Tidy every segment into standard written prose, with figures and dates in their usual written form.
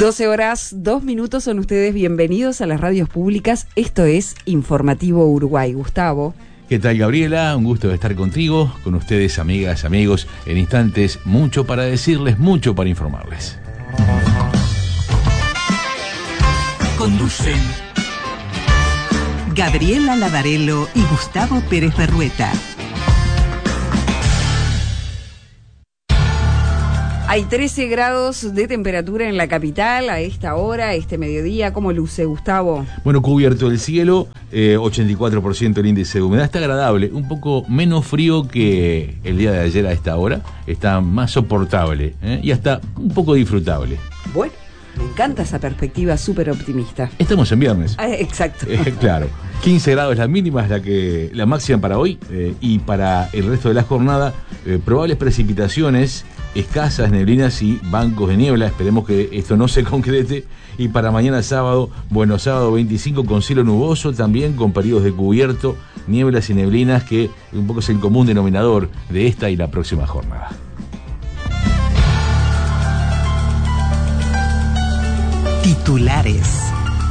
12 horas, 2 minutos, son ustedes bienvenidos a las radios públicas. Esto es Informativo Uruguay. Gustavo. ¿Qué tal, Gabriela? Un gusto de estar contigo, con ustedes, amigas, amigos. En instantes, mucho para decirles, mucho para informarles. Conducen Gabriela Lavarello y Gustavo Pérez Berrueta. Hay 13 grados de temperatura en la capital a esta hora, este mediodía. ¿Cómo luce, Gustavo? Bueno, cubierto el cielo, 84% el índice de humedad. Está agradable, un poco menos frío que el día de ayer a esta hora. Está más soportable y hasta un poco disfrutable. Bueno, me encanta esa perspectiva súper optimista. Estamos en viernes. Exacto. Claro. 15 grados es la mínima, es la máxima para hoy y para el resto de la jornada. Probables precipitaciones, escasas neblinas y bancos de niebla. Esperemos que esto no se concrete. Y para mañana sábado, bueno, sábado 25 con cielo nuboso, también con periodos de cubierto, nieblas y neblinas, que un poco es el común denominador de esta y la próxima jornada. Titulares.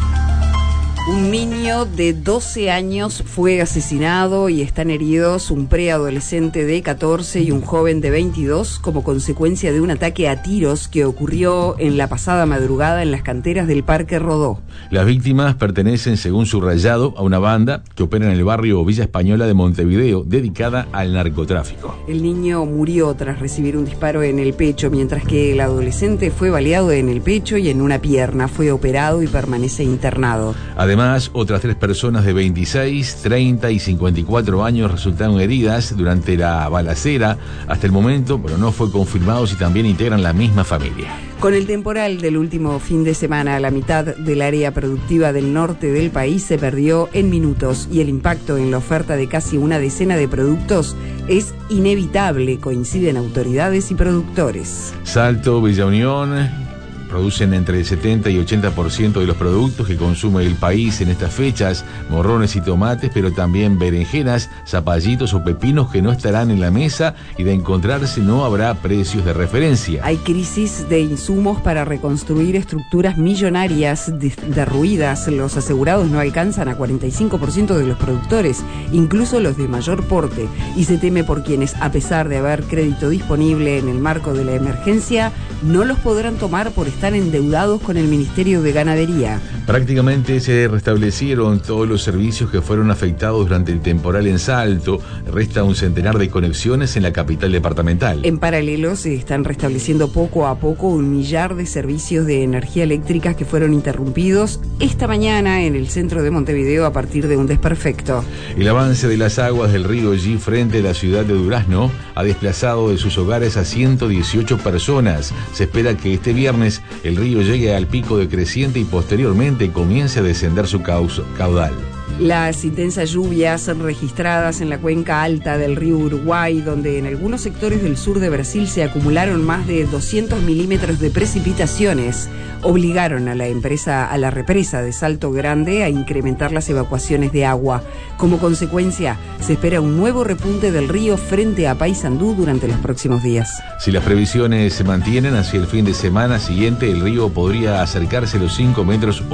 Un niño de 12 años fue asesinado y están heridos un preadolescente de 14 y un joven de 22 como consecuencia de un ataque a tiros que ocurrió en la pasada madrugada en las canteras del Parque Rodó. Las víctimas pertenecen, según subrayado, a una banda que opera en el barrio Villa Española de Montevideo, dedicada al narcotráfico. El niño murió tras recibir un disparo en el pecho, mientras que el adolescente fue baleado en el pecho y en una pierna. Fue operado y permanece internado. Además, otras 3 personas de 26, 30 y 54 años resultaron heridas durante la balacera. Hasta el momento, pero no fue confirmado si también integran la misma familia. Con el temporal del último fin de semana, la mitad del área productiva del norte del país se perdió en minutos y el impacto en la oferta de casi una decena de productos es inevitable, coinciden autoridades y productores. Salto, Villa Unión producen entre el 70 y 80% de los productos que consume el país en estas fechas, morrones y tomates, pero también berenjenas, zapallitos o pepinos que no estarán en la mesa y de encontrarse no habrá precios de referencia. Hay crisis de insumos para reconstruir estructuras millonarias derruidas. Los asegurados no alcanzan a 45% de los productores, incluso los de mayor porte, y se teme por quienes, a pesar de haber crédito disponible en el marco de la emergencia, no los podrán tomar por estar endeudados con el Ministerio de Ganadería. Prácticamente se restablecieron todos los servicios que fueron afectados durante el temporal en Salto. Resta un centenar de conexiones en la capital departamental. En paralelo se están restableciendo poco a poco 1 millar de servicios de energía eléctrica que fueron interrumpidos esta mañana en el centro de Montevideo a partir de un desperfecto. El avance de las aguas del río G frente a la ciudad de Durazno ha desplazado de sus hogares a 118 personas. Se espera que este viernes el río llegue al pico decreciente y posteriormente comience a descender su caudal. Las intensas lluvias registradas en la cuenca alta del río Uruguay, donde en algunos sectores del sur de Brasil se acumularon más de 200 milímetros de precipitaciones, obligaron a la represa de Salto Grande a incrementar las evacuaciones de agua. Como consecuencia, se espera un nuevo repunte del río frente a Paysandú durante los próximos días. Si las previsiones se mantienen, hacia el fin de semana siguiente el río podría acercarse a los 5,80 metros,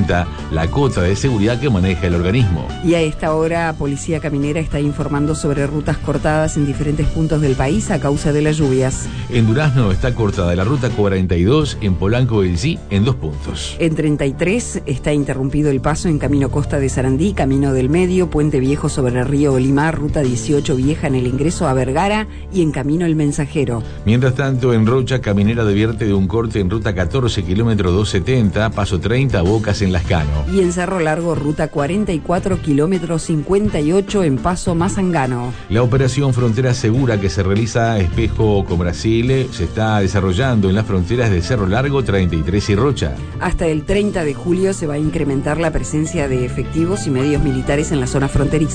la cota de seguridad que maneja el organismo. Y a esta hora, Policía Caminera está informando sobre rutas cortadas en diferentes puntos del país a causa de las lluvias. En Durazno está cortada la ruta 42, en Polanco del Sí, en 2 puntos. En 33 está interrumpido el paso en Camino Costa de Sarandí, Camino del Medio, Puente Viejo sobre el río Olimar, ruta 18 Vieja en el ingreso a Vergara y en Camino El Mensajero. Mientras tanto, en Rocha, Caminera advierte de un corte en ruta 14, kilómetro 270, paso 30, Bocas en Lascano. Y en Cerro Largo, ruta 44, kilómetro 58 en Paso Mazangano. La operación Frontera Segura que se realiza a espejo con Brasil se está desarrollando en las fronteras de Cerro Largo, 33 y Rocha. Hasta el 30 de julio se va a incrementar la presencia de efectivos y medios militares en la zona fronteriza.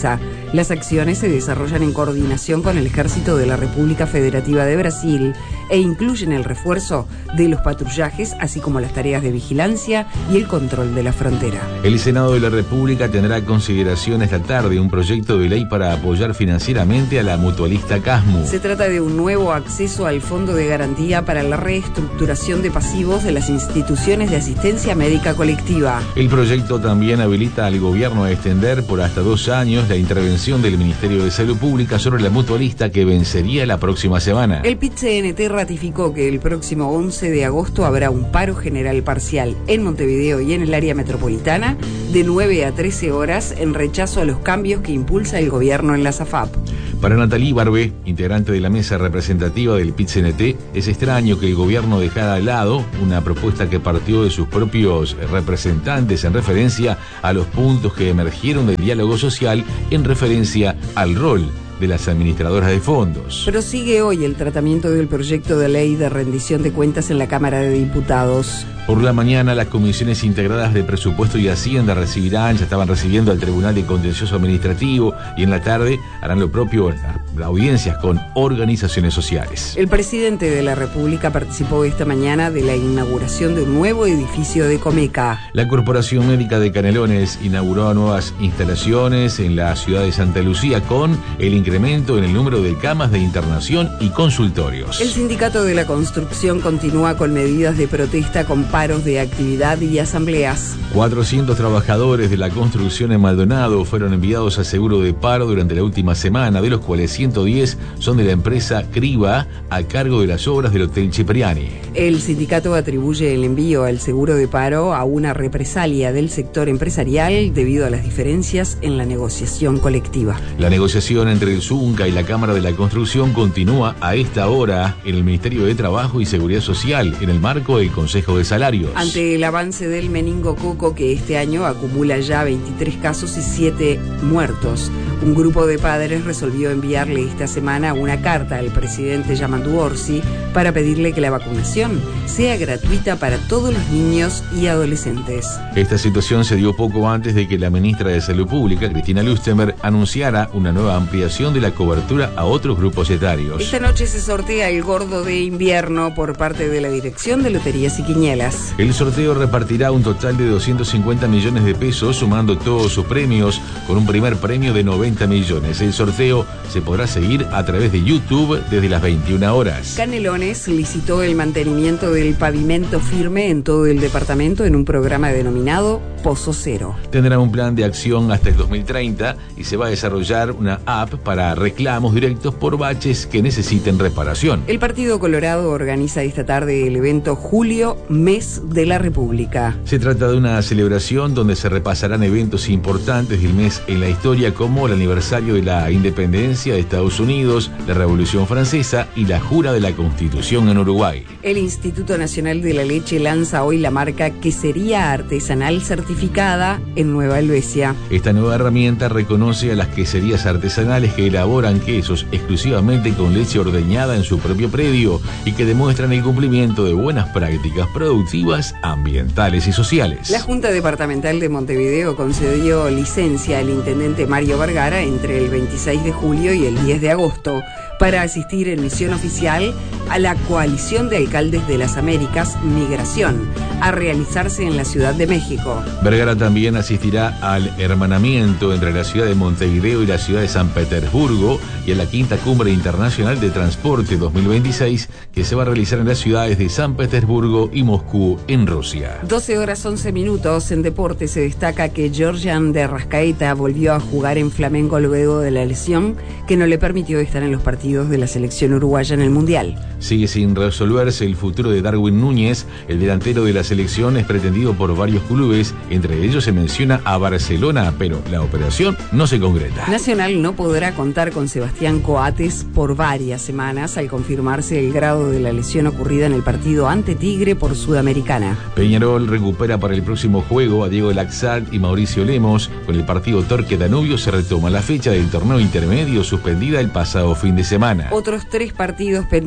Las acciones se desarrollan en coordinación con el Ejército de la República Federativa de Brasil e incluyen el refuerzo de los patrullajes, así como las tareas de vigilancia y el control de la frontera. El Senado de la República tendrá en consideración esta tarde un proyecto de ley para apoyar financieramente a la mutualista Casmu. Se trata de un nuevo acceso al Fondo de Garantía para la reestructuración de pasivos de las instituciones de asistencia médica colectiva. El proyecto también habilita al gobierno a extender por hasta 2 años la intervención del Ministerio de Salud Pública sobre la mutualista, que vencería la próxima semana. El PIT-CNT ratificó que el próximo 11 de agosto habrá un paro general parcial en Montevideo y en el área metropolitana de 9 a 13 horas en rechazo a los cambios que impulsa el gobierno en la SAFAP. Para Natalie Barbe, integrante de la mesa representativa del PIT-CNT, es extraño que el gobierno dejara de lado una propuesta que partió de sus propios representantes en referencia a los puntos que emergieron del diálogo social en referencia al rol de las administradoras de fondos. Prosigue hoy el tratamiento del proyecto de ley de rendición de cuentas en la Cámara de Diputados. Por la mañana, las comisiones integradas de Presupuesto y Hacienda ya estaban recibiendo al Tribunal de Contencioso Administrativo, y en la tarde harán lo propio las audiencias con organizaciones sociales. El presidente de la República participó esta mañana de la inauguración de un nuevo edificio de Comeca. La Corporación Médica de Canelones inauguró nuevas instalaciones en la ciudad de Santa Lucía con el incremento en el número de camas de internación y consultorios. El Sindicato de la Construcción continúa con medidas de protesta con paros de actividad y asambleas. 400 trabajadores de la construcción en Maldonado fueron enviados a seguro de paro durante la última semana, de los cuales 110 son de la empresa Criba, a cargo de las obras del Hotel Cipriani. El sindicato atribuye el envío al seguro de paro a una represalia del sector empresarial debido a las diferencias en la negociación colectiva. La negociación entre el Zunca y la Cámara de la Construcción continúa a esta hora en el Ministerio de Trabajo y Seguridad Social, en el marco del Consejo de Salarios. Ante el avance del meningococo, que este año acumula ya 23 casos y 7 muertos, un grupo de padres resolvió enviarle esta semana una carta al presidente Yamandu Orsi para pedirle que la vacunación sea gratuita para todos los niños y adolescentes. Esta situación se dio poco antes de que la ministra de Salud Pública, Cristina Lustenberg, anunciara una nueva ampliación de la cobertura a otros grupos etarios. Esta noche se sortea el gordo de invierno por parte de la Dirección de Loterías y Quinielas. El sorteo repartirá un total de 250 millones de pesos, sumando todos sus premios, con un primer premio de 90 millones. El sorteo se podrá seguir a través de YouTube desde las 21 horas. Canelones licitó el mantenimiento del pavimento firme en todo el departamento en un programa denominado Pozo Cero. Tendrá un plan de acción hasta el 2030 y se va a desarrollar una app para reclamos directos por baches que necesiten reparación. El Partido Colorado organiza esta tarde el evento Julio, Mes de la República. Se trata de una celebración donde se repasarán eventos importantes del mes en la historia, como el aniversario de la independencia de Estados Unidos, la Revolución Francesa y la jura de la Constitución en Uruguay. El Instituto Nacional de la Leche lanza hoy la marca Quesería Artesanal Certificada en Nueva Helvecia. Esta nueva herramienta reconoce a las queserías artesanales que elaboran quesos exclusivamente con leche ordeñada en su propio predio y que demuestran el cumplimiento de buenas prácticas productivas, ambientales y sociales. La Junta Departamental de Montevideo concedió licencia al intendente Mario Vergara entre el 26 de julio y el 10 de agosto para asistir en misión oficial a la Coalición de Alcaldes de las Américas, Migración, a realizarse en la Ciudad de México. Vergara también asistirá al hermanamiento entre la ciudad de Montevideo y la ciudad de San Petersburgo y a la Quinta Cumbre Internacional de Transporte 2026, que se va a realizar en las ciudades de San Petersburgo y Moscú, en Rusia. 12 horas 11 minutos. En deporte se destaca que Georgian de Arrascaeta volvió a jugar en Flamengo luego de la lesión que no le permitió estar en los partidos de la selección uruguaya en el Mundial. Sigue sin resolverse el futuro de Darwin Núñez. El delantero de la selección es pretendido por varios clubes, entre ellos se menciona a Barcelona, pero la operación no se concreta. Nacional no podrá contar con Sebastián Coates por varias semanas al confirmarse el grado de la lesión ocurrida en el partido ante Tigre por Sudamericana. Peñarol recupera para el próximo juego a Diego Laxalt y Mauricio Lemos. Con el partido Torque Danubio se retoma la fecha del torneo intermedio suspendida el pasado fin de semana. Otros 3 partidos pendientes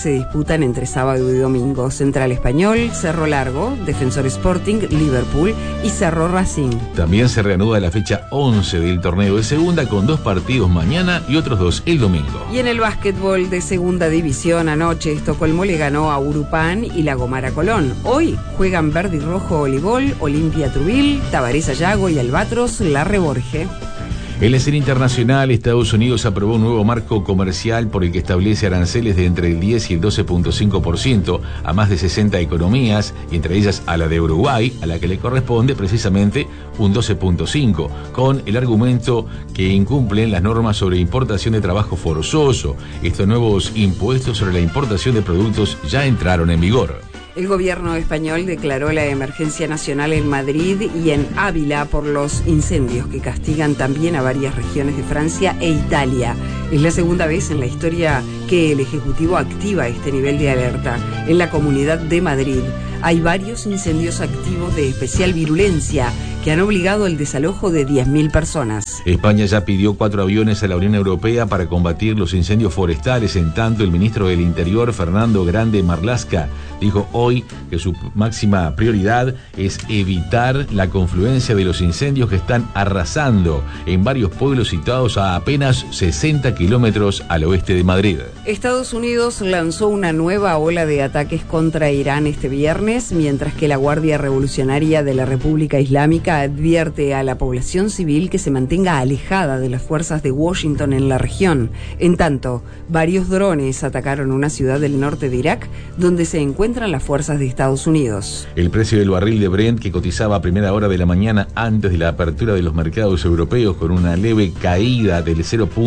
se disputan entre sábado y domingo. Central Español, Cerro Largo, Defensor Sporting, Liverpool y Cerro Racing. También se reanuda la fecha 11 del torneo de segunda con 2 partidos mañana y otros 2 el domingo. Y en el básquetbol de segunda división anoche, Estocolmo le ganó a Urupán y La Gomara Colón. Hoy juegan Verde y Rojo Olivol, Olimpia Trubil, Tabaré Sayago y Albatros La Reborge. En la escena internacional, Estados Unidos aprobó un nuevo marco comercial por el que establece aranceles de entre el 10 y el 12.5% a más de 60 economías, y entre ellas a la de Uruguay, a la que le corresponde precisamente un 12.5%, con el argumento que incumplen las normas sobre importación de trabajo forzoso. Estos nuevos impuestos sobre la importación de productos ya entraron en vigor. El gobierno español declaró la emergencia nacional en Madrid y en Ávila por los incendios que castigan también a varias regiones de Francia e Italia. Es la segunda vez en la historia que el Ejecutivo activa este nivel de alerta. En la Comunidad de Madrid hay varios incendios activos de especial virulencia que han obligado al desalojo de 10.000 personas. España ya pidió 4 aviones a la Unión Europea para combatir los incendios forestales. En tanto, el ministro del Interior, Fernando Grande Marlaska, dijo hoy que su máxima prioridad es evitar la confluencia de los incendios que están arrasando en varios pueblos situados a apenas 60 kilómetros al oeste de Madrid. Estados Unidos lanzó una nueva ola de ataques contra Irán este viernes, mientras que la Guardia Revolucionaria de la República Islámica advierte a la población civil que se mantenga alejada de las fuerzas de Washington en la región. En tanto, varios drones atacaron una ciudad del norte de Irak, donde se encuentran las fuerzas de Estados Unidos. El precio del barril de Brent, que cotizaba a primera hora de la mañana antes de la apertura de los mercados europeos con una leve caída del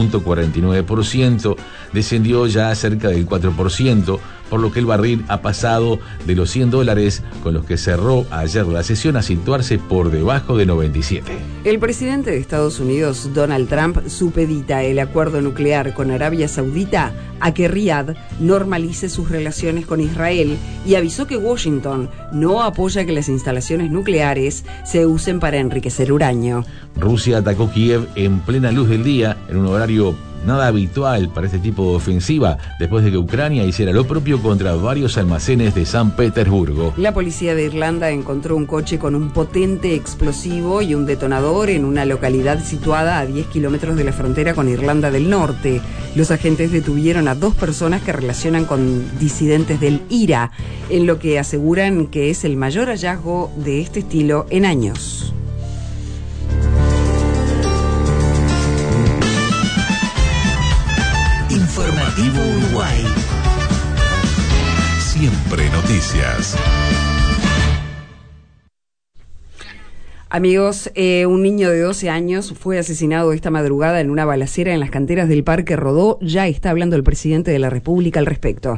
0.49%, descendió ya a cerca del 4%, por lo que el barril ha pasado de los $100 con los que cerró ayer la sesión a situarse por debajo de 97. El presidente de Estados Unidos, Donald Trump, supedita el acuerdo nuclear con Arabia Saudita a que Riad normalice sus relaciones con Israel y avisó que Washington no apoya que las instalaciones nucleares se usen para enriquecer uranio. Rusia atacó Kiev en plena luz del día, en un horario nada habitual para este tipo de ofensiva, después de que Ucrania hiciera lo propio contra varios almacenes de San Petersburgo. La policía de Irlanda encontró un coche con un potente explosivo y un detonador en una localidad situada a 10 kilómetros de la frontera con Irlanda del Norte. Los agentes detuvieron a 2 personas que relacionan con disidentes del IRA, en lo que aseguran que es el mayor hallazgo de este estilo en años. Informativo Uruguay. Siempre noticias. Amigos, un niño de 12 años fue asesinado esta madrugada en una balacera en las canteras del Parque Rodó. Ya está hablando el presidente de la República al respecto.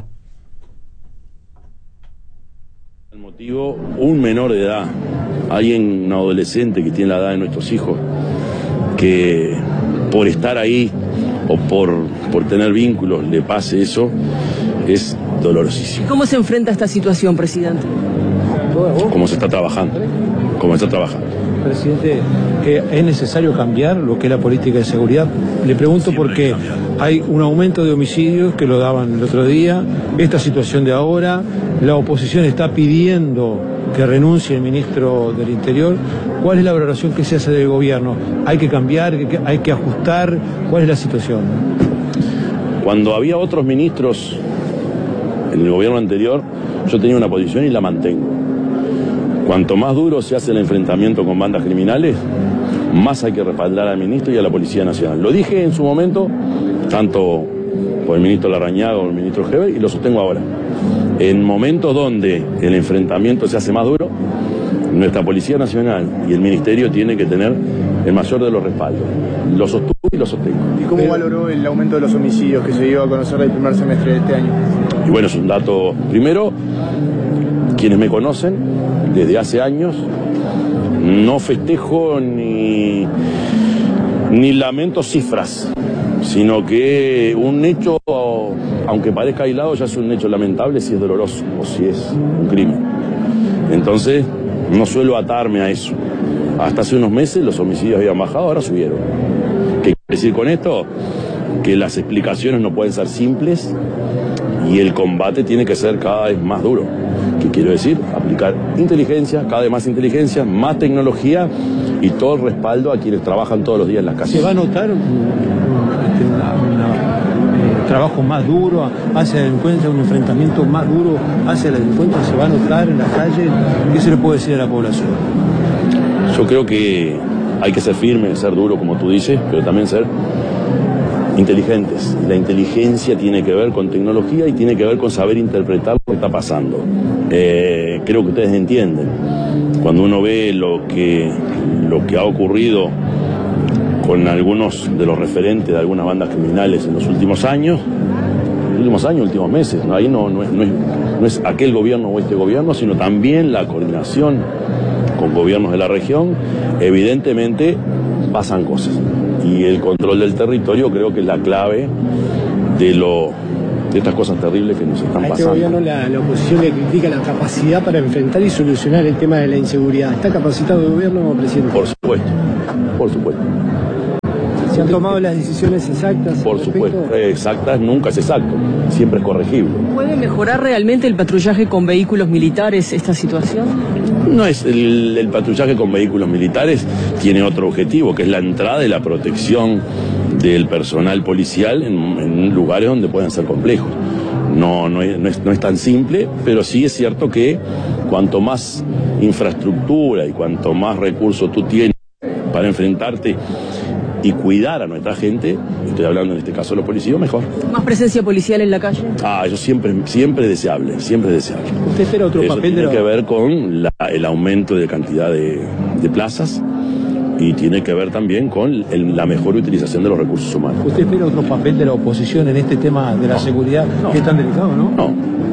El motivo, un menor de edad, alguien, un adolescente que tiene la edad de nuestros hijos, que por estar ahí o por tener vínculos le pase eso, es dolorosísimo. ¿Cómo se enfrenta a esta situación, presidente? Como se está trabajando, Presidente, ¿es necesario cambiar lo que es la política de seguridad? Le pregunto porque hay un aumento de homicidios que lo daban el otro día, esta situación de ahora, la oposición está pidiendo que renuncie el ministro del Interior. ¿Cuál es la valoración que se hace del gobierno? ¿Hay que cambiar? ¿Hay que ajustar? ¿Cuál es la situación? Cuando había otros ministros en el gobierno anterior, yo tenía una posición y la mantengo. Cuanto más duro se hace el enfrentamiento con bandas criminales, más hay que respaldar al ministro y a la Policía Nacional. Lo dije en su momento, tanto por el ministro Larrañaga como el ministro Heber, y lo sostengo ahora. En momentos donde el enfrentamiento se hace más duro, nuestra Policía Nacional y el Ministerio tienen que tener el mayor de los respaldos. Lo sostuve y lo sostengo. ¿Y cómo valoró el aumento de los homicidios que se dio a conocer el primer semestre de este año? Y bueno, es un dato, primero, quienes me conocen desde hace años, no festejo ni lamento cifras, sino que un hecho, aunque parezca aislado, ya es un hecho lamentable si es doloroso o si es un crimen. Entonces, no suelo atarme a eso. Hasta hace unos meses los homicidios habían bajado, ahora subieron. ¿Qué quiere decir con esto? Que las explicaciones no pueden ser simples y el combate tiene que ser cada vez más duro. ¿Qué quiero decir? Aplicar inteligencia, cada vez más inteligencia, más tecnología y todo el respaldo a quienes trabajan todos los días en las calles. ¿Se va a notar trabajo más duro hacia la delincuencia, un enfrentamiento más duro hacia la delincuencia? ¿Se va a notar en la calle? ¿Qué se le puede decir a la población? Yo creo que hay que ser firme, ser duro, como tú dices, pero también ser inteligentes. La inteligencia tiene que ver con tecnología y tiene que ver con saber interpretar lo que está pasando. Creo que ustedes entienden. Cuando uno ve lo que ha ocurrido con algunos de los referentes de algunas bandas criminales en los últimos años, últimos meses, ahí no es aquel gobierno o este gobierno, sino también la coordinación con gobiernos de la región, evidentemente pasan cosas. Y el control del territorio creo que es la clave de estas cosas terribles que nos están pasando. A este gobierno la oposición le critica la capacidad para enfrentar y solucionar el tema de la inseguridad. ¿Está capacitado el gobierno, presidente? Por supuesto, por supuesto. ¿Se han tomado las decisiones exactas? Por supuesto, exactas nunca es exacto, siempre es corregible. ¿Puede mejorar realmente el patrullaje con vehículos militares esta situación? No es el patrullaje con vehículos militares, tiene otro objetivo, que es la entrada y la protección del personal policial en lugares donde puedan ser complejos. No es tan simple, pero sí es cierto que cuanto más infraestructura y cuanto más recursos tú tienes para enfrentarte y cuidar a nuestra gente, estoy hablando en este caso de los policías, mejor. ¿Más presencia policial en la calle? Eso siempre es deseable, siempre es deseable. ¿Usted espera otro Eso papel tiene que ver con el aumento de cantidad de plazas y tiene que ver también con la mejor utilización de los recursos humanos. ¿Usted espera otro papel de la oposición en este tema de la seguridad que es tan delicado, no?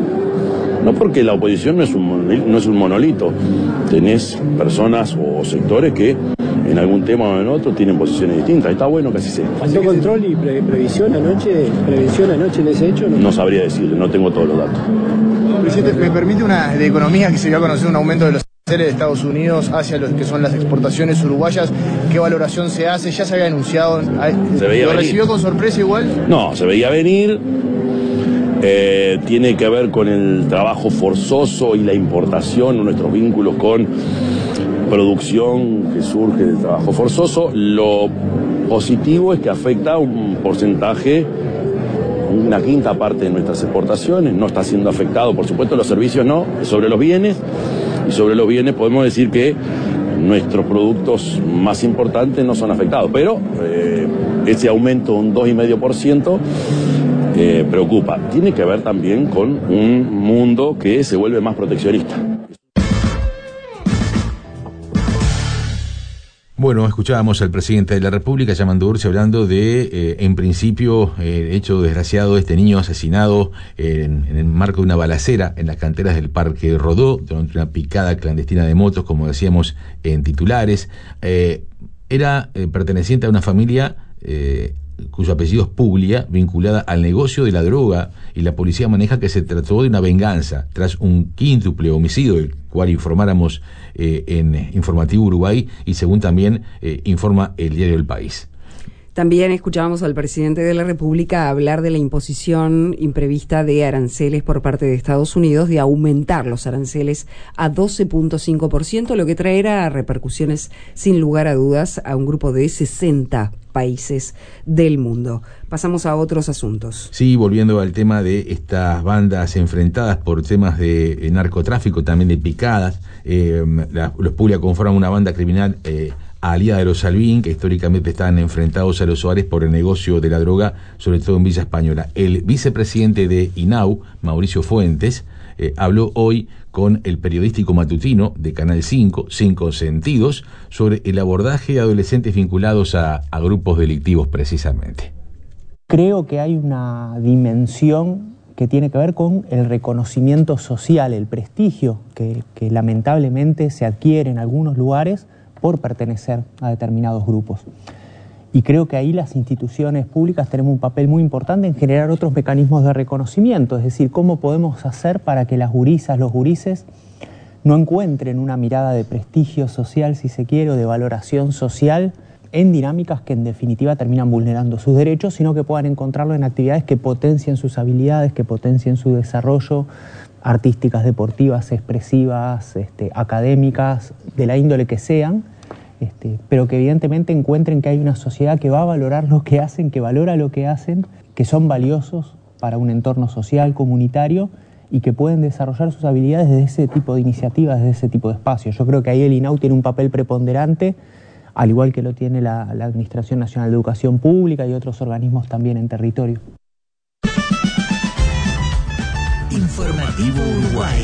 No, porque la oposición no es un monolito. Tenés personas o sectores que en algún tema o en otro tienen posiciones distintas. Está bueno que así sea. ¿Faltó control y prevención anoche en ese hecho? No sabría decirle, no tengo todos los datos. Presidente, ¿me permite una de economía que se dio a conocer un aumento de los aranceles de Estados Unidos hacia lo que son las exportaciones uruguayas? ¿Qué valoración se hace? ¿Ya se había anunciado? ¿Lo recibió con sorpresa igual? No, se veía venir. Tiene que ver con el trabajo forzoso y la importación, nuestros vínculos con producción que surge del trabajo forzoso. Lo positivo es que afecta a un porcentaje, una quinta parte de nuestras exportaciones. No está siendo afectado, por supuesto, los servicios no, sobre los bienes. Y sobre los bienes podemos decir que nuestros productos más importantes no son afectados. Pero ese aumento, un 2,5%, preocupa. Tiene que ver también con un mundo que se vuelve más proteccionista. Bueno, escuchábamos al presidente de la República, Yamandu Ursi, hablando de, en principio, hecho desgraciado de este niño asesinado en el marco de una balacera en las canteras del Parque Rodó, durante una picada clandestina de motos, como decíamos en titulares. Era perteneciente a una familia cuyo apellido es Puglia, vinculada al negocio de la droga, y la policía maneja que se trató de una venganza tras un quíntuple homicidio, del cual informáramos en Informativo Uruguay, y según también informa el diario El País. También escuchábamos al presidente de la República hablar de la imposición imprevista de aranceles por parte de Estados Unidos, de aumentar los aranceles a 12.5%, lo que traerá repercusiones sin lugar a dudas a un grupo de 60 países del mundo. Pasamos a otros asuntos. Sí, volviendo al tema de estas bandas enfrentadas por temas de narcotráfico, también de picadas. Los Puglia conforman una banda criminal aliada de los Salvín, que históricamente estaban enfrentados a los Suárez por el negocio de la droga, sobre todo en Villa Española. El vicepresidente de INAU, Mauricio Fuentes, habló hoy con el periodístico matutino de Canal 5, Cinco Sentidos, sobre el abordaje de adolescentes vinculados a grupos delictivos precisamente. Creo que hay una dimensión que tiene que ver con el reconocimiento social, el prestigio que lamentablemente se adquiere en algunos lugares por pertenecer a determinados grupos. Y creo que ahí las instituciones públicas tenemos un papel muy importante en generar otros mecanismos de reconocimiento, es decir, cómo podemos hacer para que las gurisas, los gurises, no encuentren una mirada de prestigio social, si se quiere, o de valoración social en dinámicas que en definitiva terminan vulnerando sus derechos, sino que puedan encontrarlo en actividades que potencien sus habilidades, que potencien su desarrollo, artísticas, deportivas, expresivas, académicas, de la índole que sean, pero que evidentemente encuentren que hay una sociedad que va a valorar lo que hacen, que valora lo que hacen, que son valiosos para un entorno social, comunitario, y que pueden desarrollar sus habilidades desde ese tipo de iniciativas, desde ese tipo de espacios. Yo creo que ahí el INAU tiene un papel preponderante, al igual que lo tiene la Administración Nacional de Educación Pública y otros organismos también en territorio. Informativo Uruguay.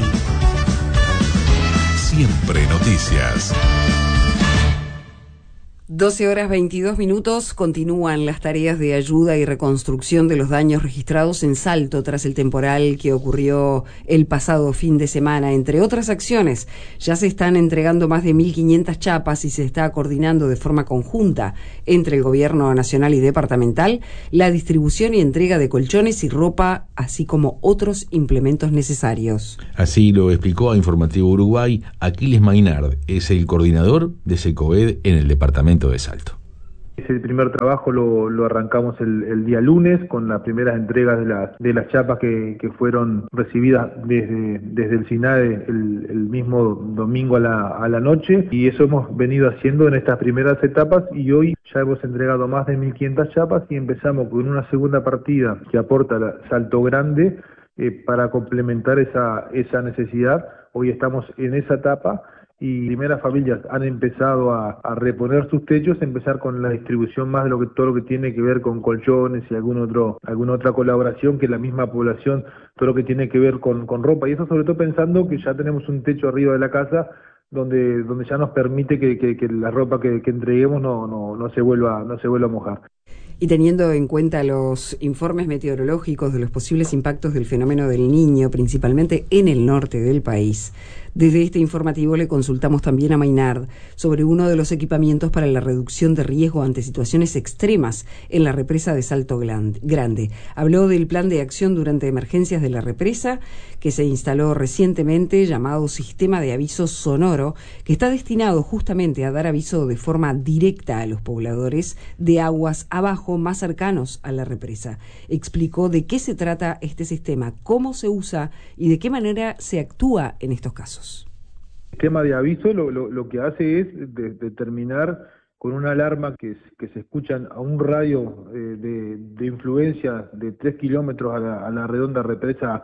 Siempre noticias. 12:22. Continúan las tareas de ayuda y reconstrucción de los daños registrados en Salto tras el temporal que ocurrió el pasado fin de semana. Entre otras acciones, ya se están entregando más de 1.500 chapas y se está coordinando de forma conjunta entre el Gobierno nacional y departamental la distribución y entrega de colchones y ropa, así como otros implementos necesarios. Así lo explicó a Informativo Uruguay Aquiles Maynard, es el coordinador de SECOED en el departamento de Salto. Ese primer trabajo lo arrancamos el día lunes con las primeras entregas de las chapas que fueron recibidas desde el SINADE el mismo domingo a la noche, y eso hemos venido haciendo en estas primeras etapas, y hoy ya hemos entregado más de 1.500 chapas y empezamos con una segunda partida que aporta Salto Grande para complementar esa necesidad. Hoy estamos en esa etapa y primeras familias han empezado a reponer sus techos, empezar con la distribución más de todo lo que tiene que ver con colchones y alguna otra colaboración que la misma población, todo lo que tiene que ver con ropa, y eso sobre todo pensando que ya tenemos un techo arriba de la casa donde ya nos permite que la ropa que entreguemos no se vuelva a mojar. Y teniendo en cuenta los informes meteorológicos de los posibles impactos del fenómeno del Niño, principalmente en el norte del país, desde este informativo le consultamos también a Maynard sobre uno de los equipamientos para la reducción de riesgo ante situaciones extremas en la represa de Salto Grande. Habló del plan de acción durante emergencias de la represa que se instaló recientemente, llamado Sistema de Aviso Sonoro, que está destinado justamente a dar aviso de forma directa a los pobladores de aguas abajo más cercanos a la represa. Explicó de qué se trata este sistema, cómo se usa y de qué manera se actúa en estos casos. El sistema de aviso lo que hace es determinar con una alarma que se escuchan a un radio de influencia de 3 kilómetros a la redonda represa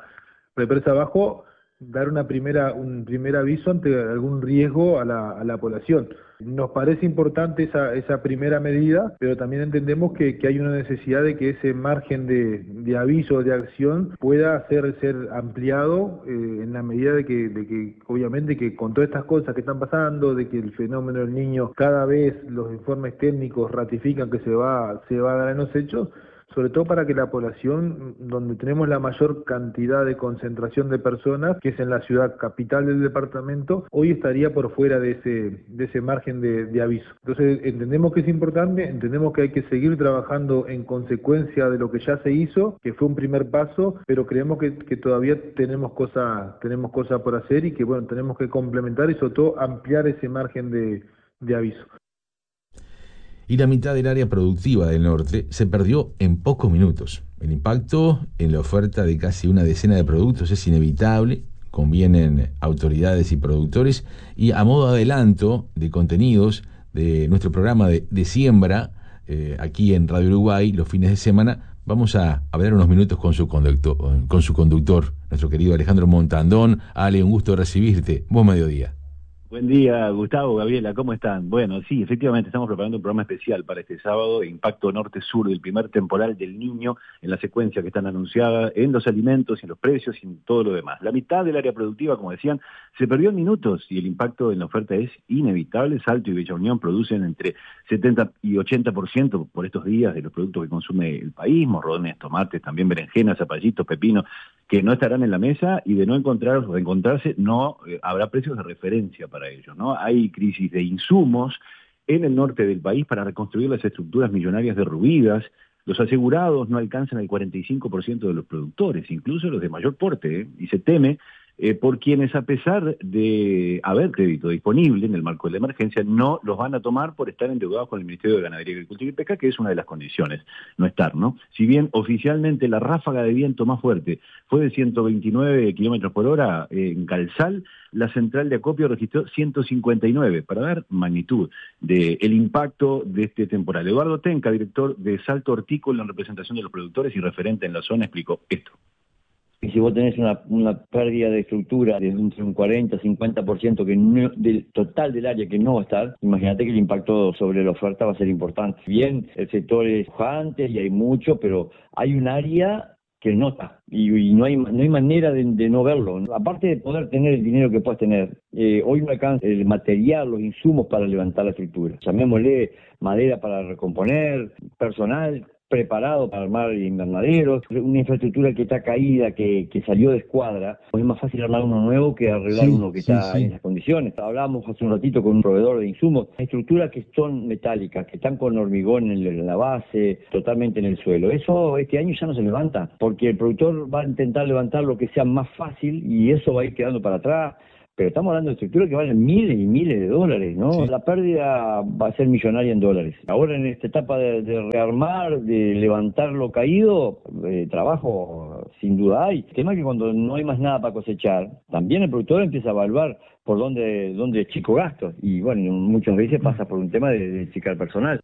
abajo, dar un primer aviso ante algún riesgo a la población. Nos parece importante esa primera medida, pero también entendemos que hay una necesidad de que ese margen de aviso, de acción, pueda ser ampliado en la medida de que obviamente que con todas estas cosas que están pasando, de que el fenómeno del Niño cada vez los informes técnicos ratifican que se va a dar en los hechos, sobre todo para que la población, donde tenemos la mayor cantidad de concentración de personas, que es en la ciudad capital del departamento, hoy estaría por fuera de ese margen de aviso. Entonces entendemos que es importante, entendemos que hay que seguir trabajando en consecuencia de lo que ya se hizo, que fue un primer paso, pero creemos que todavía tenemos cosas por hacer y que tenemos que complementar y sobre todo ampliar ese margen de aviso. Y la mitad del área productiva del norte se perdió en pocos minutos. El impacto en la oferta de casi una decena de productos es inevitable, convienen autoridades y productores, y a modo de adelanto de contenidos de nuestro programa de siembra, aquí en Radio Uruguay, los fines de semana, vamos a hablar unos minutos con su conductor, nuestro querido Alejandro Montandón. Ale, un gusto recibirte. Buen mediodía. Buen día, Gustavo, Gabriela, ¿cómo están? Bueno, sí, efectivamente, estamos preparando un programa especial para este sábado, Impacto Norte-Sur del primer temporal del Niño, en la secuencia que están anunciadas en los alimentos, en los precios y en todo lo demás. La mitad del área productiva, como decían, se perdió en minutos y el impacto en la oferta es inevitable. Salto y Bella Unión producen entre 70 y 80% por estos días de los productos que consume el país, morrones, tomates, también berenjenas, zapallitos, pepinos, que no estarán en la mesa, y de no encontrarse no habrá precios de referencia para ellos, ¿no? Hay crisis de insumos en el norte del país para reconstruir las estructuras millonarias derruidas. Los asegurados no alcanzan el 45% de los productores, incluso los de mayor porte, y se teme por quienes, a pesar de haber crédito disponible en el marco de la emergencia, no los van a tomar por estar endeudados con el Ministerio de Ganadería, Agricultura y Pesca, que es una de las condiciones, no estar, ¿no? Si bien oficialmente la ráfaga de viento más fuerte fue de 129 kilómetros por hora en Calzal, la central de acopio registró 159, para dar magnitud del impacto de este temporal. Eduardo Tenca, director de Salto Hortícola en representación de los productores y referente en la zona, explicó esto. Y si vos tenés una pérdida de estructura de entre un 40-50% del total del área que no va a estar, imagínate que el impacto sobre la oferta va a ser importante. Bien, el sector es pujante y hay mucho, pero hay un área que no está y no hay manera de no verlo. Aparte de poder tener el dinero que puedas tener, hoy no alcanza el material, los insumos para levantar la estructura. Llamémosle madera para recomponer, personal preparado para armar invernaderos, una infraestructura que está caída, que salió de escuadra. Es más fácil armar uno nuevo que arreglar uno que está en esas condiciones. Hablábamos hace un ratito con un proveedor de insumos, estructuras que son metálicas, que están con hormigón en la base, totalmente en el suelo. Eso este año ya no se levanta, porque el productor va a intentar levantar lo que sea más fácil y eso va a ir quedando para atrás. Pero estamos hablando de estructuras que valen miles y miles de dólares, ¿no? Sí. La pérdida va a ser millonaria en dólares. Ahora en esta etapa de rearmar, de levantar lo caído, trabajo sin duda hay. El tema es que cuando no hay más nada para cosechar, también el productor empieza a evaluar por dónde chico gastos. Y bueno, muchas veces pasa por un tema de chicar personal.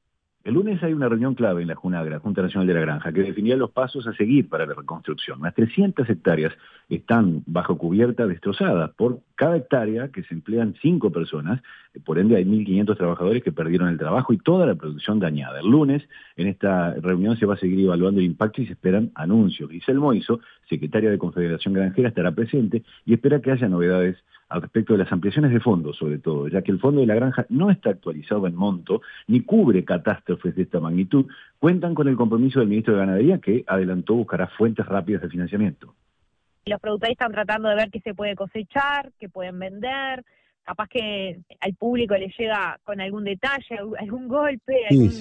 El lunes hay una reunión clave en la Junagra, Junta Nacional de la Granja, que definirá los pasos a seguir para la reconstrucción. Unas 300 hectáreas están bajo cubierta destrozadas. Por cada hectárea que se emplean 5 personas, por ende hay 1.500 trabajadores que perdieron el trabajo y toda la producción dañada. El lunes, en esta reunión, se va a seguir evaluando el impacto y se esperan anuncios. Giselle Moiso, secretaria de Confederación Granjera, estará presente y espera que haya novedades al respecto de las ampliaciones de fondos, sobre todo, ya que el fondo de la granja no está actualizado en monto, ni cubre catástrofes de esta magnitud. Cuentan con el compromiso del ministro de Ganadería, que adelantó buscará fuentes rápidas de financiamiento. Los productores están tratando de ver qué se puede cosechar, qué pueden vender, capaz que al público le llega con algún detalle, algún golpe,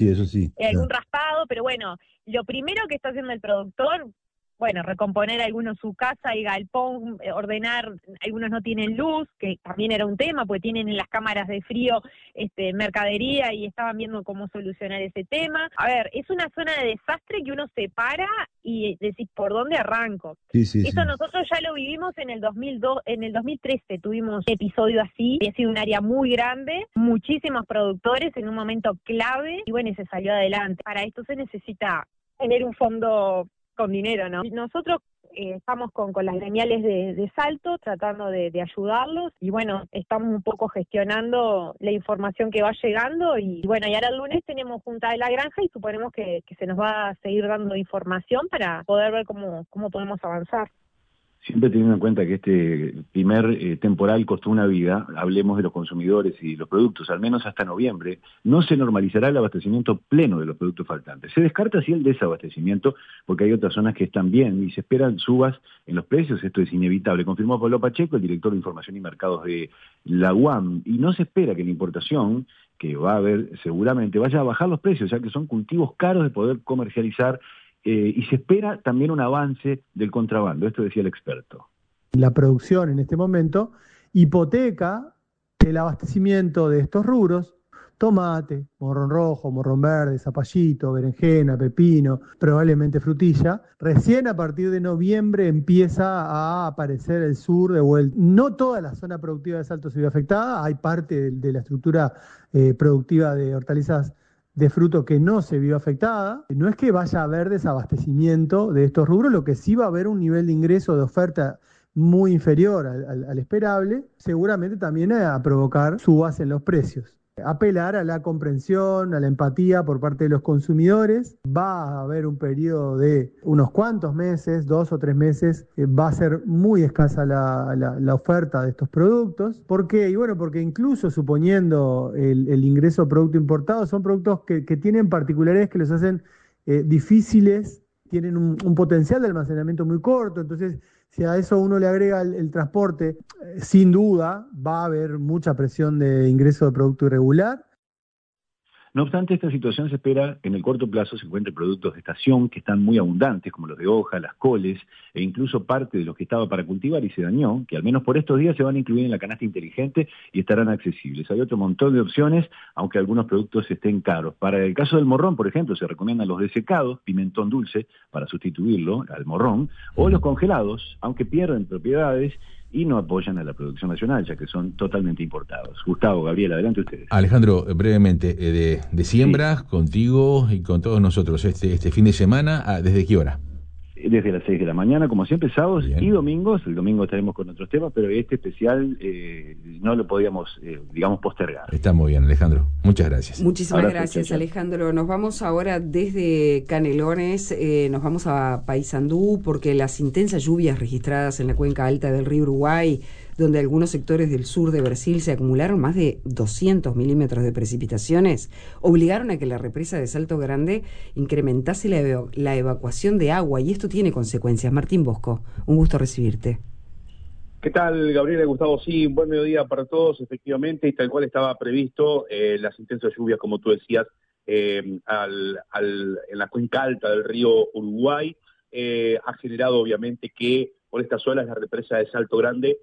algún raspado, pero bueno, lo primero que está haciendo el productor, bueno, recomponer algunos su casa y galpón, ordenar, algunos no tienen luz, que también era un tema, porque tienen en las cámaras de frío mercadería y estaban viendo cómo solucionar ese tema. A ver, es una zona de desastre que uno se para y decís, ¿por dónde arranco? Eso nosotros ya lo vivimos en el 2013, tuvimos un episodio así, había sido un área muy grande, muchísimos productores en un momento clave, y bueno, y se salió adelante. Para esto se necesita tener un fondo con dinero, ¿no? Nosotros estamos con las gremiales de Salto tratando de ayudarlos y bueno, estamos un poco gestionando la información que va llegando y bueno, y ahora el lunes tenemos junta de la granja y suponemos que se nos va a seguir dando información para poder ver cómo podemos avanzar. Siempre teniendo en cuenta que este primer temporal costó una vida, hablemos de los consumidores y los productos, al menos hasta noviembre, no se normalizará el abastecimiento pleno de los productos faltantes. Se descarta así el desabastecimiento, porque hay otras zonas que están bien y se esperan subas en los precios, esto es inevitable, confirmó Pablo Pacheco, el director de Información y Mercados de la UAM, y no se espera que la importación, que va a haber seguramente, vaya a bajar los precios, ya que son cultivos caros de poder comercializar. Y se espera también un avance del contrabando, esto decía el experto. La producción en este momento hipoteca el abastecimiento de estos rubros: tomate, morrón rojo, morrón verde, zapallito, berenjena, pepino, probablemente frutilla. Recién a partir de noviembre empieza a aparecer el sur de vuelta. No toda la zona productiva de Salto se vio afectada, hay parte de la estructura productiva de hortalizas de fruto que no se vio afectada. No es que vaya a haber desabastecimiento de estos rubros, lo que sí va a haber un nivel de ingreso de oferta muy inferior al esperable, seguramente también a provocar subas en los precios. Apelar a la comprensión, a la empatía por parte de los consumidores. Va a haber un periodo de unos cuantos meses, 2 o 3 meses, va a ser muy escasa la oferta de estos productos. ¿Por qué? Y bueno, porque incluso suponiendo el ingreso de producto importado, son productos que tienen particularidades que los hacen difíciles, tienen un potencial de almacenamiento muy corto, entonces si a eso uno le agrega el transporte, sin duda va a haber mucha presión de ingreso de producto irregular. No obstante, esta situación se espera que en el corto plazo se encuentren productos de estación que están muy abundantes, como los de hoja, las coles, e incluso parte de lo que estaba para cultivar y se dañó, que al menos por estos días se van a incluir en la canasta inteligente y estarán accesibles. Hay otro montón de opciones, aunque algunos productos estén caros. Para el caso del morrón, por ejemplo, se recomiendan los desecados, pimentón dulce, para sustituirlo al morrón, o los congelados, aunque pierden propiedades y no apoyan a la producción nacional, ya que son totalmente importados. Gustavo, Gabriel, adelante ustedes. Alejandro, brevemente, de siembra, sí, contigo y con todos nosotros, este fin de semana, ¿desde qué hora? Desde las 6 de la mañana, como siempre, sábados y domingos. El domingo estaremos con otros temas, pero este especial no lo podíamos, postergar. Está muy bien, Alejandro. Muchas gracias. Muchísimas gracias, Alejandro. Nos vamos ahora desde Canelones, nos vamos a Paysandú, porque las intensas lluvias registradas en la cuenca alta del río Uruguay, donde algunos sectores del sur de Brasil se acumularon más de 200 milímetros de precipitaciones, obligaron a que la represa de Salto Grande incrementase la evacuación de agua, y esto tiene consecuencias. Martín Bosco, un gusto recibirte. ¿Qué tal, Gabriela y Gustavo? Sí, un buen mediodía para todos, efectivamente, y tal cual estaba previsto, las intensas lluvias, como tú decías, en la cuenca alta del río Uruguay, ha generado obviamente que por estas olas la represa de Salto Grande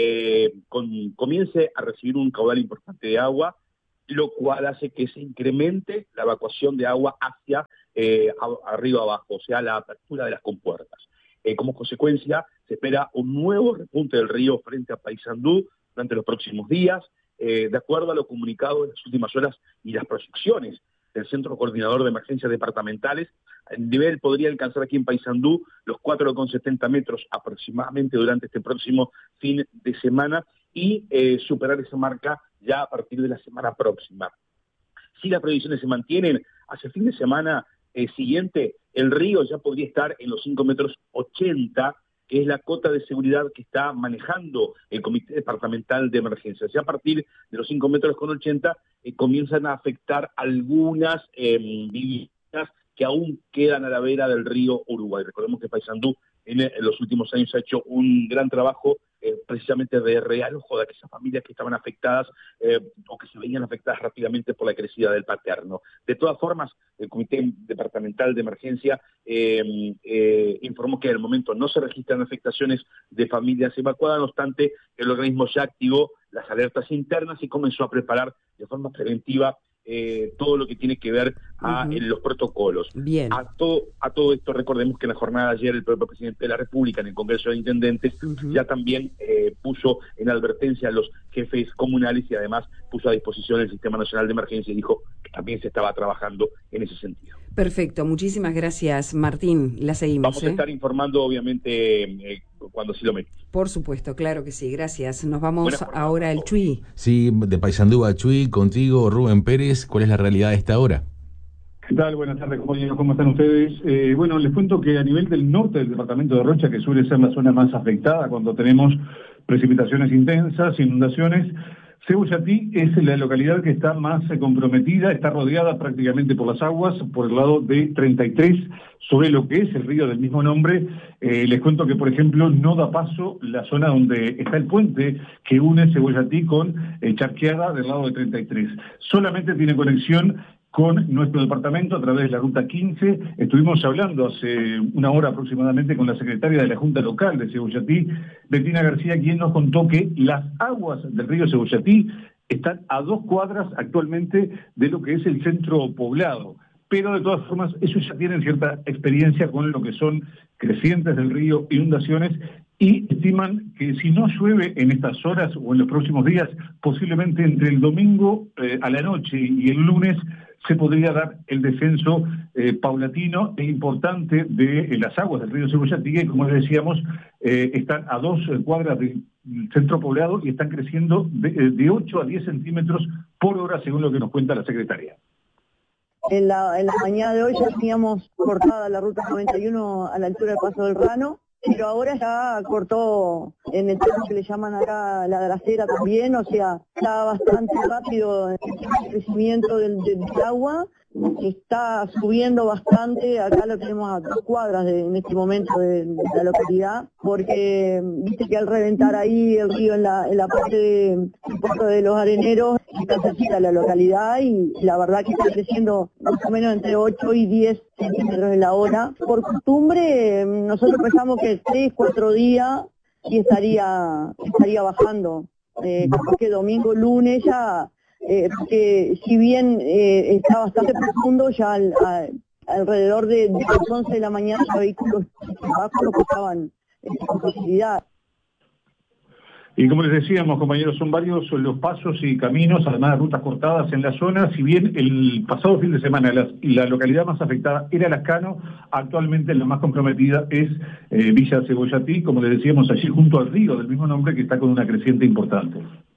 comience a recibir un caudal importante de agua, lo cual hace que se incremente la evacuación de agua hacia arriba abajo, o sea, la apertura de las compuertas. Como consecuencia, se espera un nuevo repunte del río frente a Paysandú durante los próximos días, de acuerdo a lo comunicado en las últimas horas y las proyecciones del Centro Coordinador de Emergencias Departamentales. El nivel podría alcanzar aquí en Paysandú los 4,70 metros aproximadamente durante este próximo fin de semana y superar esa marca ya a partir de la semana próxima. Si las previsiones se mantienen, hacia el fin de semana siguiente, el río ya podría estar en los 5,80 metros, que es la cota de seguridad que está manejando el Comité Departamental de Emergencias. Ya a partir de los 5,80 metros comienzan a afectar algunas viviendas que aún quedan a la vera del río Uruguay. Recordemos que Paysandú en los últimos años ha hecho un gran trabajo precisamente de realojo de aquellas familias que estaban afectadas o que se veían afectadas rápidamente por la crecida del Paterno. De todas formas, el Comité Departamental de Emergencia informó que al momento no se registran afectaciones de familias evacuadas, no obstante, el organismo ya activó las alertas internas y comenzó a preparar de forma preventiva todo lo que tiene que ver en los protocolos. Bien. A todo esto, recordemos que en la jornada de ayer el propio presidente de la República en el Congreso de Intendentes ya también puso en advertencia a los jefes comunales y además puso a disposición el Sistema Nacional de Emergencia y dijo que también se estaba trabajando en ese sentido. Perfecto, muchísimas gracias, Martín. La seguimos. Vamos a estar informando, obviamente, cuando sí lo mete. Por supuesto, claro que sí, gracias. Nos vamos ahora al Chuy. Sí, de Paysandú a Chuy, contigo, Rubén Pérez. ¿Cuál es la realidad de esta hora? ¿Qué tal? Buenas tardes, compañeros. ¿Cómo están ustedes? Bueno, les cuento que a nivel del norte del departamento de Rocha, que suele ser la zona más afectada cuando tenemos precipitaciones intensas, inundaciones, Cebullatí es la localidad que está más comprometida, está rodeada prácticamente por las aguas, por el lado de 33, sobre lo que es el río del mismo nombre. Les cuento que, por ejemplo, no da paso la zona donde está el puente que une Cebullatí con Charqueada del lado de 33. Solamente tiene conexión con nuestro departamento a través de la Ruta 15. Estuvimos hablando hace una hora aproximadamente con la secretaria de la Junta Local de Cebullatí, Bettina García, quien nos contó que las aguas del río Cebullatí están a 2 cuadras actualmente de lo que es el centro poblado. Pero de todas formas, ellos ya tienen cierta experiencia con lo que son crecientes del río, inundaciones, y estiman que si no llueve en estas horas o en los próximos días, posiblemente entre el domingo a la noche y el lunes, se podría dar el descenso paulatino e importante de las aguas del río Cebullatí, que, como les decíamos, están a 2 cuadras del centro poblado y están creciendo de 8 a 10 centímetros por hora, según lo que nos cuenta la secretaria. En la mañana de hoy ya teníamos cortada la ruta 91 a la altura del Paso del Rano, pero ahora ya cortó en el tramo que le llaman acá la Gracera también, o sea, está bastante rápido el crecimiento del agua está subiendo bastante. Acá lo tenemos a 2 cuadras en este momento de la localidad, porque viste que al reventar ahí el río en la parte del puerto de Los Areneros, está cerquita la localidad y la verdad que está creciendo más o menos entre 8 y 10 centímetros en la hora. Por costumbre, nosotros pensamos que 3, 4 días y estaría bajando. Capaz que domingo, lunes ya, porque si bien está bastante profundo, ya alrededor de las 11 de la mañana los vehículos bajos pasaban con facilidad. Y como les decíamos, compañeros, son varios los pasos y caminos, además de rutas cortadas en la zona. Si bien el pasado fin de semana la localidad más afectada era Lascano, actualmente la más comprometida es Villa Cebollatí, como les decíamos, allí junto al río del mismo nombre, que está con una creciente importante.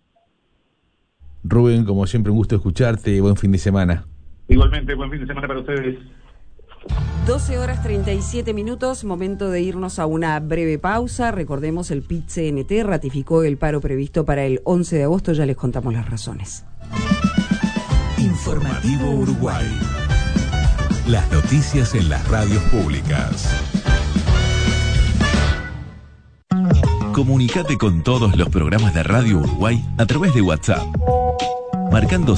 Rubén, como siempre, un gusto escucharte. Buen fin de semana. Igualmente, buen fin de semana para ustedes. 12:37, momento de irnos a una breve pausa. Recordemos, el PIT-CNT ratificó el paro previsto para el 11 de agosto, ya les contamos las razones. Informativo Uruguay. Las noticias en las radios públicas. Comunicate con todos los programas de Radio Uruguay a través de WhatsApp, marcando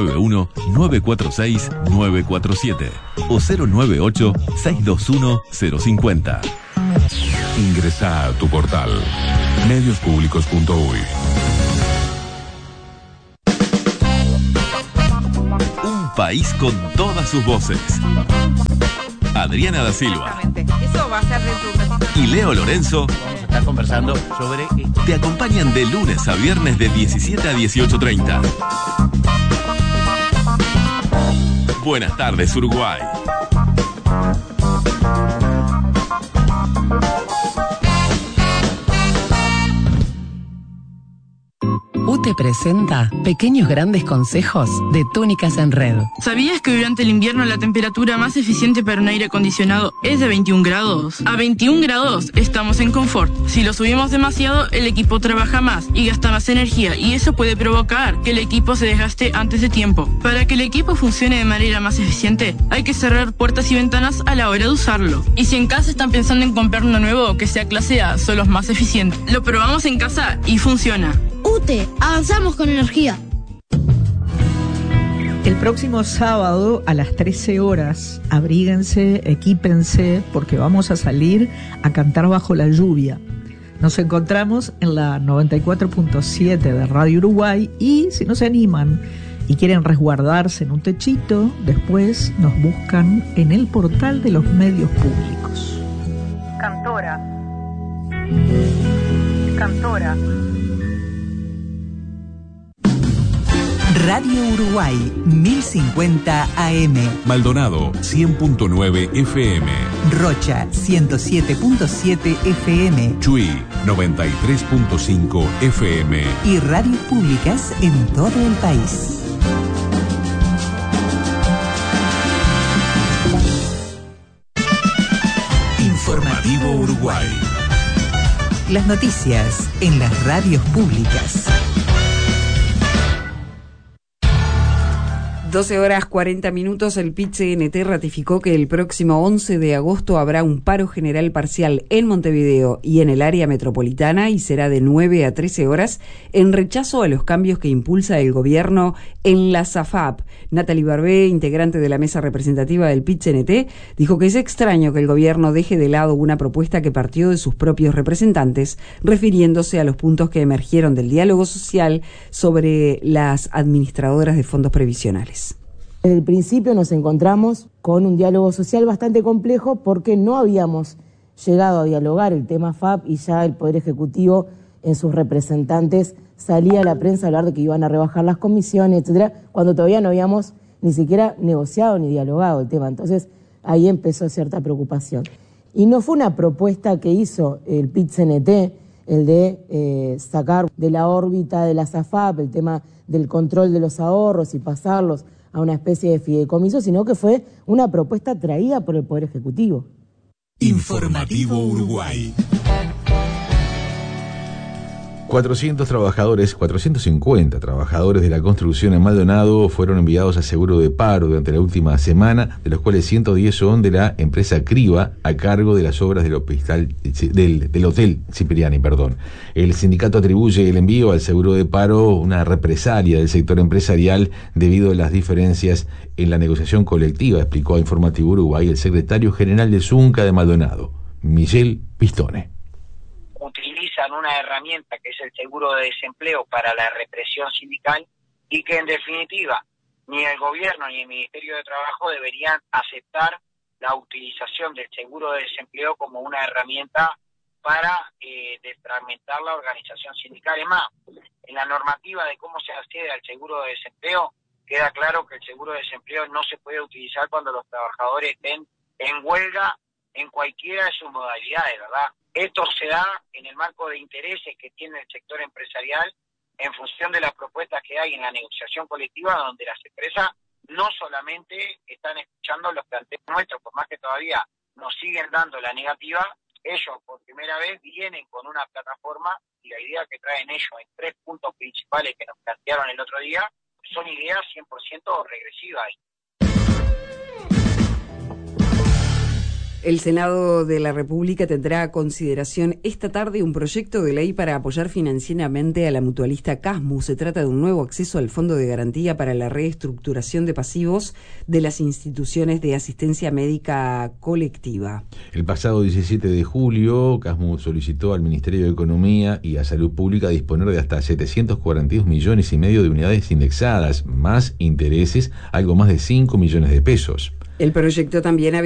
091-946-947 o 098-621-050. Ingresa a tu portal mediospublicos.uy. Un país con todas sus voces. Adriana da Silva. Eso va a ser dentro de un ratito. Y Leo Lorenzo vamos a estar conversando sobre... te acompañan de lunes a viernes de 17 a 18:30. Buenas tardes, Uruguay. UTE presenta Pequeños Grandes Consejos de Túnicas en Red. ¿Sabías que durante el invierno la temperatura más eficiente para un aire acondicionado es de 21 grados? A 21 grados estamos en confort. Si lo subimos demasiado, el equipo trabaja más y gasta más energía, y eso puede provocar que el equipo se desgaste antes de tiempo. Para que el equipo funcione de manera más eficiente, hay que cerrar puertas y ventanas a la hora de usarlo. Y si en casa están pensando en comprar uno nuevo que sea clase A, son los más eficientes. Lo probamos en casa y funciona. UTE, avanzamos con energía. El próximo sábado a las 13 horas, abríguense, equípense, porque vamos a salir a cantar bajo la lluvia. Nos encontramos en la 94.7 de Radio Uruguay, y si no se animan y quieren resguardarse en un techito, después nos buscan en el portal de los medios públicos. Cantora. Radio Uruguay 1050 AM. Maldonado 100.9 FM. Rocha 107.7 FM. Chuy 93.5 FM. Y radios públicas en todo el país. Informativo Uruguay. Las noticias en las radios públicas. 12:40, el PIT-CNT ratificó que el próximo 11 de agosto habrá un paro general parcial en Montevideo y en el área metropolitana, y será de 9 a 13 horas, en rechazo a los cambios que impulsa el gobierno en la SAFAP. Natalie Barbé, integrante de la mesa representativa del PIT-CNT, dijo que es extraño que el gobierno deje de lado una propuesta que partió de sus propios representantes, refiriéndose a los puntos que emergieron del diálogo social sobre las administradoras de fondos previsionales. Desde el principio nos encontramos con un diálogo social bastante complejo, porque no habíamos llegado a dialogar el tema FAP y ya el Poder Ejecutivo en sus representantes salía a la prensa a hablar de que iban a rebajar las comisiones, etcétera, cuando todavía no habíamos ni siquiera negociado ni dialogado el tema. Entonces ahí empezó cierta preocupación. Y no fue una propuesta que hizo el PIT-CNT, el de sacar de la órbita de la SAFAP el tema del control de los ahorros y pasarlos a una especie de fideicomiso, sino que fue una propuesta traída por el Poder Informativo Uruguay. 450 trabajadores de la construcción en Maldonado fueron enviados a seguro de paro durante la última semana, de los cuales 110 son de la empresa Criba, a cargo de las obras del Hotel Cipriani. El sindicato atribuye el envío al seguro de paro una represalia del sector empresarial debido a las diferencias en la negociación colectiva, explicó a Informativo Uruguay el secretario general de Zunca de Maldonado, Michel Pistone. Utilizan una herramienta que es el seguro de desempleo para la represión sindical y que en definitiva ni el gobierno ni el Ministerio de Trabajo deberían aceptar la utilización del seguro de desempleo como una herramienta para desfragmentar la organización sindical. Es más, en la normativa de cómo se accede al seguro de desempleo queda claro que el seguro de desempleo no se puede utilizar cuando los trabajadores estén en huelga en cualquiera de sus modalidades, ¿verdad? Esto se da en el marco de intereses que tiene el sector empresarial en función de las propuestas que hay en la negociación colectiva, donde las empresas no solamente están escuchando los planteos nuestros, por más que todavía nos siguen dando la negativa, ellos por primera vez vienen con una plataforma y la idea que traen ellos en 3 puntos principales que nos plantearon el otro día son ideas 100% regresivas. El Senado de la República tendrá a consideración esta tarde un proyecto de ley para apoyar financieramente a la mutualista Casmu. Se trata de un nuevo acceso al Fondo de Garantía para la reestructuración de pasivos de las instituciones de asistencia médica colectiva. El pasado 17 de julio, Casmu solicitó al Ministerio de Economía y a Salud Pública disponer de hasta 742 millones y medio de unidades indexadas, más intereses, algo más de 5 millones de pesos. El proyecto también